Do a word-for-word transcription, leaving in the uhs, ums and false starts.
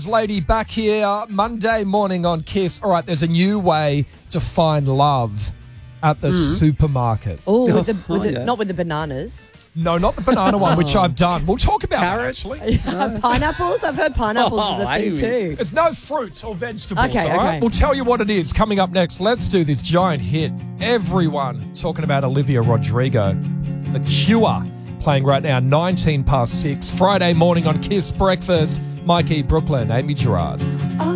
Breakfast Lady back here Monday morning on Kiss. All right, there's a new way to find love at the mm. supermarket. Ooh, with the, Oh, with the, yeah. not with the bananas. No, not the banana one, which I've done. We'll talk about Carrots? that, actually. No. Pineapples? I've heard pineapples Oh, is a thing Amy. too. There's no fruit or vegetables, Okay, all right? okay. We'll tell you what it is coming up next. Let's do this giant hit. Everyone talking about Olivia Rodrigo. The Cure playing right now, nineteen past six. Friday morning on Kiss Breakfast. Mikey, Brooklyn, Amy Gerard.